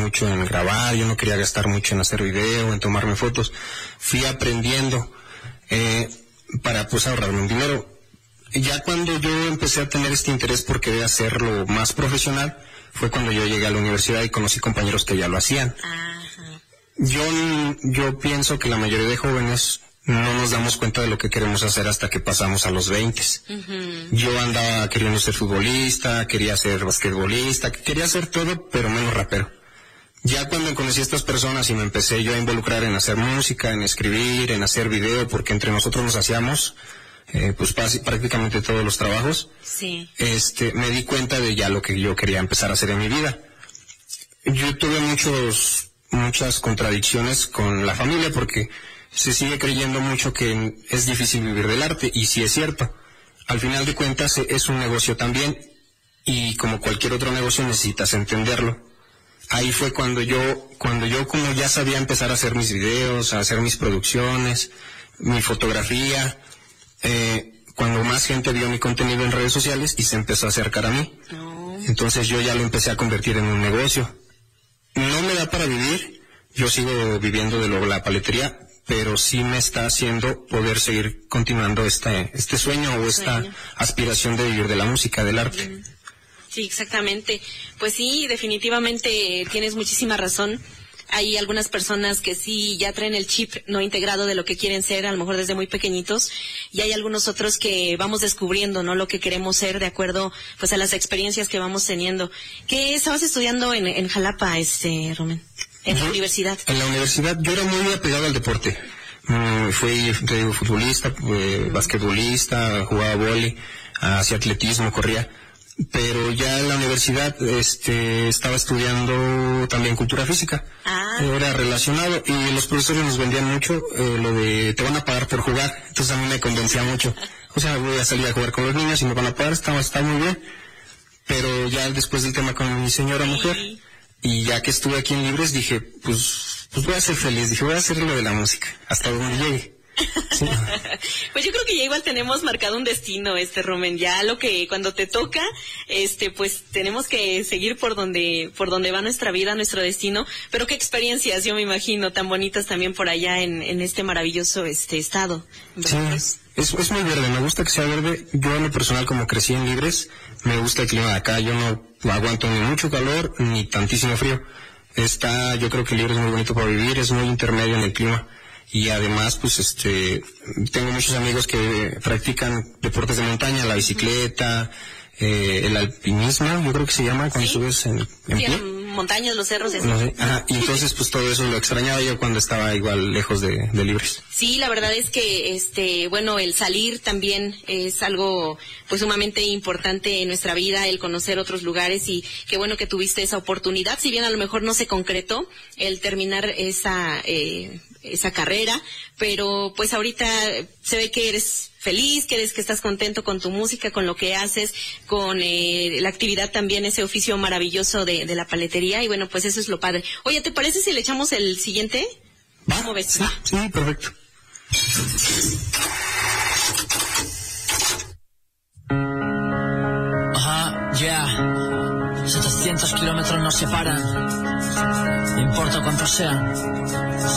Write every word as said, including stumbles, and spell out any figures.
mucho en grabar, yo no quería gastar mucho en hacer video, en tomarme fotos. Fui aprendiendo eh, para pues ahorrarme un dinero. Ya cuando yo empecé a tener este interés por querer hacerlo más profesional, fue cuando yo llegué a la universidad y conocí compañeros que ya lo hacían. Ajá. Yo, yo pienso que la mayoría de jóvenes no nos damos cuenta de lo que queremos hacer hasta que pasamos a los veinte. Uh-huh. Yo andaba queriendo ser futbolista, quería ser basquetbolista, quería hacer todo, pero menos rapero. Ya cuando conocí a estas personas y me empecé yo a involucrar en hacer música, en escribir, en hacer video, porque entre nosotros nos hacíamos eh, pues prácticamente todos los trabajos, sí. este, me di cuenta de ya lo que yo quería empezar a hacer en mi vida. Yo tuve muchos, muchas contradicciones con la familia porque se sigue creyendo mucho que es difícil vivir del arte, y sí es cierto. Al final de cuentas es un negocio también, y como cualquier otro negocio necesitas entenderlo. Ahí fue cuando yo, cuando yo como ya sabía empezar a hacer mis videos, a hacer mis producciones, mi fotografía, eh, cuando más gente vio mi contenido en redes sociales y se empezó a acercar a mí. No. Entonces yo ya lo empecé a convertir en un negocio. No me da para vivir, yo sigo viviendo de lo, la paletería, pero sí me está haciendo poder seguir continuando este, este sueño o esta sueño. aspiración de vivir de la música, del arte. Sí, exactamente. Pues sí, definitivamente tienes muchísima razón. Hay algunas personas que sí ya traen el chip no integrado de lo que quieren ser, a lo mejor desde muy pequeñitos, y hay algunos otros que vamos descubriendo, ¿no? Lo que queremos ser de acuerdo, pues, a las experiencias que vamos teniendo. ¿Qué estabas estudiando en, en Jalapa, este, Romen? En uh-huh. la universidad. En la universidad yo era muy apegado al deporte. Mm, fui de futbolista, eh, uh-huh. basquetbolista, jugaba vóley, hacía atletismo, corría. Pero ya en la universidad este, estaba estudiando también cultura física. Ah. Era relacionado, y los profesores nos vendían mucho eh, lo de te van a pagar por jugar. Entonces a mí me convencía mucho. O sea, voy a salir a jugar con los niños y me van a pagar, está, está muy bien. Pero ya después del tema con mi señora mujer, y ya que estuve aquí en Libres, dije, pues, pues voy a ser feliz. Dije, voy a hacer lo de la música, hasta donde llegue. Sí. Pues yo creo que ya igual tenemos marcado un destino, este Romen, ya lo que cuando te toca, este pues tenemos que seguir por donde por donde va nuestra vida, nuestro destino, pero qué experiencias, yo me imagino, tan bonitas también por allá en, en este maravilloso este estado. Sí, es, es muy verde, me gusta que sea verde. Yo en lo personal, como crecí en Libres, me gusta el clima de acá, yo no aguanto ni mucho calor ni tantísimo frío. Está, yo creo que Libres es muy bonito para vivir, es muy intermedio en el clima. Y además, pues, este, tengo muchos amigos que practican deportes de montaña, la bicicleta, eh, el alpinismo, yo creo que se llama, cuando ¿Sí? subes en, en sí, pie. En montañas, los cerros. Es... No sé. Ajá, y entonces, pues, todo eso lo extrañaba yo cuando estaba igual lejos de, de Libres. Sí, la verdad es que, este, bueno, el salir también es algo, pues, sumamente importante en nuestra vida, el conocer otros lugares, y qué bueno que tuviste esa oportunidad, si bien a lo mejor no se concretó el terminar esa, eh, esa carrera, pero pues ahorita se ve que eres feliz, que eres que estás contento con tu música, con lo que haces, con eh, la actividad también, ese oficio maravilloso de, de la paletería, y bueno, pues eso es lo padre. Oye, ¿te parece si le echamos el siguiente? ¿Cómo ves? Sí, sí, perfecto. Ajá, ya. Yeah. setecientos kilómetros nos separan. No importa cuántos sean.